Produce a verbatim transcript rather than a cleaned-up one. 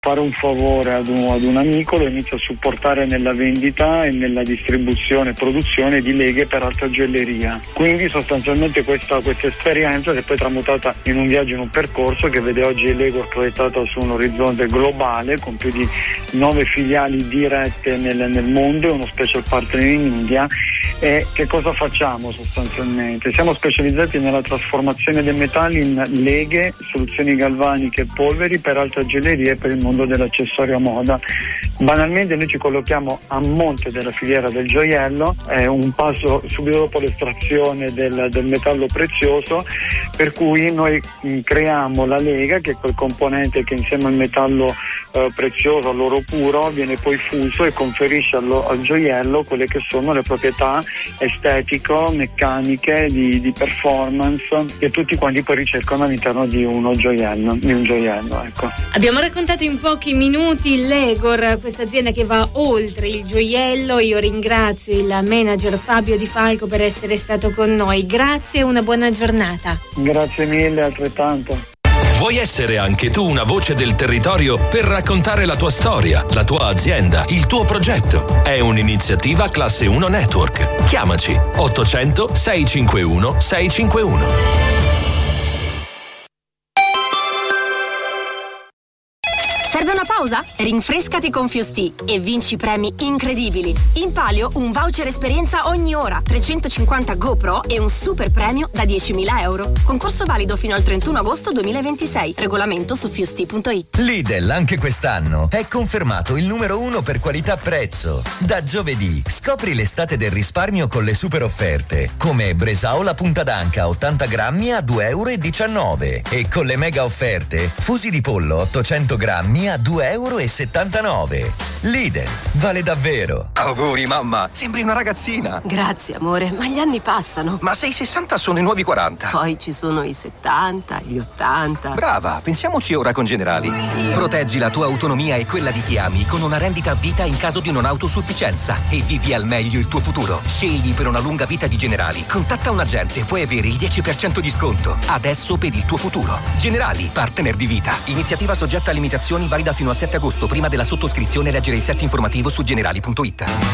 fare un favore ad un, ad un amico, lo inizio a supportare nella vendita e nella distribuzione e produzione di leghe per alta gioielleria. Quindi sostanzialmente questa, questa esperienza si è poi tramutata in un viaggio, in un percorso che vede oggi Legor proiettata su un orizzonte globale con più di nove filiali dirette nel, nel mondo e uno special partner in India. E che cosa facciamo sostanzialmente? Siamo specializzati nella trasformazione dei metalli in leghe, soluzioni galvaniche e polveri per alta gioielleria e per il mondo dell'accessorio a moda. Banalmente noi ci collochiamo a monte della filiera del gioiello, è un passo subito dopo l'estrazione del, del metallo prezioso, per cui noi mh, creiamo la lega, che è quel componente che insieme al metallo eh, prezioso, all'oro puro, viene poi fuso e conferisce allo, al gioiello quelle che sono le proprietà estetico, meccaniche, di, di performance che tutti quanti poi ricercano all'interno di uno gioiello, di un gioiello, ecco. Abbiamo raccontato in pochi minuti Legor, questa azienda che va oltre il gioiello. Io ringrazio il manager Fabio Di Falco per essere stato con noi. Grazie e una buona giornata. Grazie mille, altrettanto. Vuoi essere anche tu una voce del territorio per raccontare la tua storia, la tua azienda, il tuo progetto? È un'iniziativa Classe uno Network. Chiamaci ottocento sei cinque uno sei cinque uno. Serve una pausa? Rinfrescati con Fusti e vinci premi incredibili. In palio un voucher esperienza ogni ora, trecentocinquanta GoPro e un super premio da diecimila euro. Concorso valido fino al trentuno agosto duemilaventisei. Regolamento su fusti punto it. Lidl anche quest'anno è confermato il numero uno per qualità prezzo. Da giovedì scopri l'estate del risparmio con le super offerte, come Bresaola punta d'anca ottanta grammi a due e diciannove euro e con le mega offerte fusi di pollo ottocento grammi a due e settantanove euro. Lidl, vale davvero. Auguri mamma, sembri una ragazzina. Grazie amore, ma gli anni passano. Ma se i sessanta sono i nuovi quaranta. Poi ci sono i settanta, gli ottanta. Brava, pensiamoci ora con Generali. Proteggi la tua autonomia e quella di chi ami con una rendita a vita in caso di non autosufficienza e vivi al meglio il tuo futuro. Scegli per una lunga vita di Generali. Contatta un agente, puoi avere il dieci per cento di sconto. Adesso per il tuo futuro. Generali, partner di vita. Iniziativa soggetta a limitazioni, valida fino al sette agosto. Prima della sottoscrizione leggere il set informativo su generali punto it.